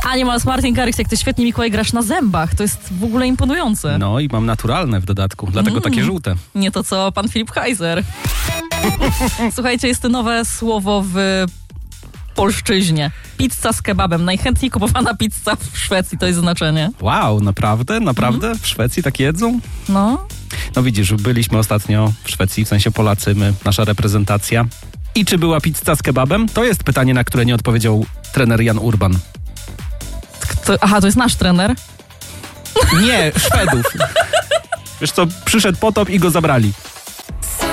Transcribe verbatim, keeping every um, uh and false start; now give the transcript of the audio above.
Animals, Martin Garrix, jak ty świetnie, Mikołaj, grasz na zębach. To jest w ogóle imponujące. No i mam naturalne w dodatku, dlatego mm. takie żółte. Nie to co pan Filip Heiser. Słuchajcie, jest to nowe słowo w polszczyźnie. Pizza z kebabem. Najchętniej kupowana pizza w Szwecji, to jest znaczenie. Wow, naprawdę? Naprawdę? Mm. W Szwecji tak jedzą? No. No widzisz, byliśmy ostatnio w Szwecji, w sensie Polacy, my, nasza reprezentacja. I czy była pizza z kebabem? To jest pytanie, na które nie odpowiedział trener Jan Urban. Kto, aha, to jest nasz trener? Nie, Szwedów. Wiesz co, przyszedł potop i go zabrali.